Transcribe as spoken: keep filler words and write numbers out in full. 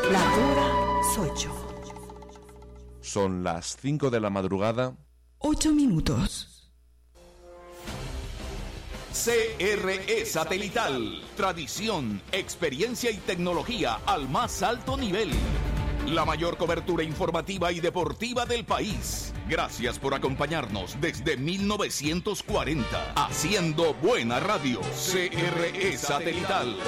La dura soy yo. Son las cinco de la madrugada. Ocho minutos. C R E Satelital. Tradición, experiencia y tecnología al más alto nivel. La mayor cobertura informativa y deportiva del país. Gracias por acompañarnos desde mil novecientos cuarenta. Haciendo buena radio. C R E Satelital.